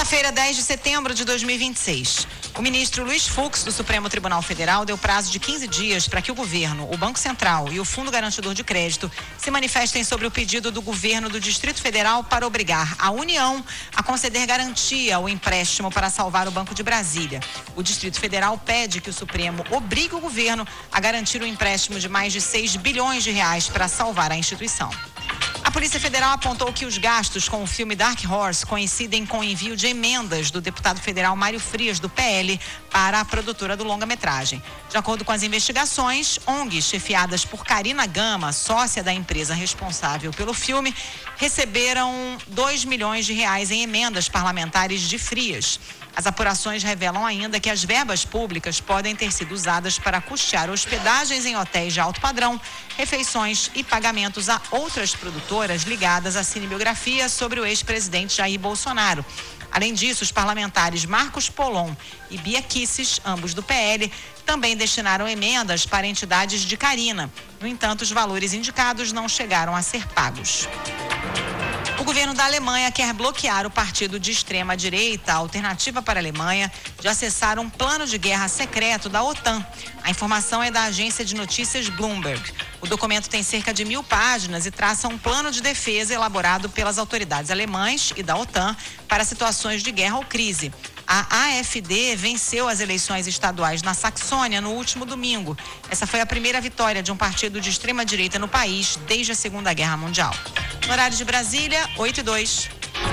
Quinta-feira, 10 de setembro de 2026. O ministro Luiz Fux, do Supremo Tribunal Federal, deu prazo de 15 dias para que o governo, o Banco Central e o Fundo Garantidor de Crédito se manifestem sobre o pedido do governo do Distrito Federal para obrigar a União a conceder garantia ao empréstimo para salvar o Banco de Brasília. O Distrito Federal pede que o Supremo obrigue o governo a garantir um empréstimo de mais de 6 bilhões de reais para salvar a instituição. A Polícia Federal apontou que os gastos com o filme Dark Horse coincidem com o envio de emendas do deputado federal Mário Frias, do PL, para a produtora do longa-metragem. De acordo com as investigações, ONGs chefiadas por Karina Gama, sócia da empresa responsável pelo filme, receberam 2 milhões de reais em emendas parlamentares de Frias. As apurações revelam ainda que as verbas públicas podem ter sido usadas para custear hospedagens em hotéis de alto padrão, refeições e pagamentos a outras produtoras ligadas à cinebiografia sobre o ex-presidente Jair Bolsonaro. Além disso, os parlamentares Marcos Polon e Bia Kicis, ambos do PL, também destinaram emendas para entidades de Karina. No entanto, os valores indicados não chegaram a ser pagos. O governo da Alemanha quer bloquear o partido de extrema-direita Alternativa para a Alemanha de acessar um plano de guerra secreto da OTAN. A informação é da agência de notícias Bloomberg. O documento tem cerca de 1.000 páginas e traça um plano de defesa elaborado pelas autoridades alemãs e da OTAN para situações de guerra ou crise. A AfD venceu as eleições estaduais na Saxônia no último domingo. Essa foi a primeira vitória de um partido de extrema-direita no país desde a Segunda Guerra Mundial. No horário de Brasília, 8h02.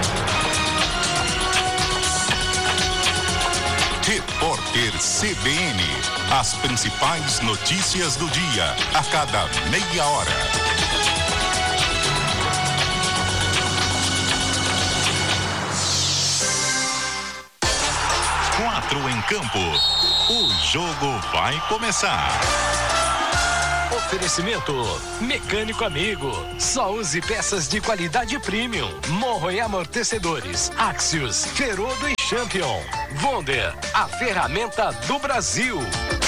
Repórter CBN. As principais notícias do dia, a cada meia hora. 4 em campo. O jogo vai começar. Oferecimento Mecânico Amigo. Só use peças de qualidade premium. Morro e amortecedores. Axios, Ferodo e Champion. Wonder, a ferramenta do Brasil.